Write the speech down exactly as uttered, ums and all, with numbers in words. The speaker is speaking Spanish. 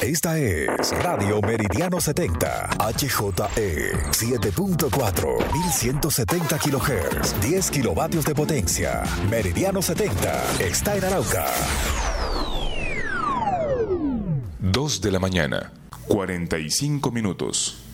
Esta es Radio Meridiano setenta, H J E siete punto cuatro, mil ciento setenta kilohertz, diez kilovatios de potencia. Meridiano setenta está en Arauca. Dos de la mañana, cuarenta y cinco minutos.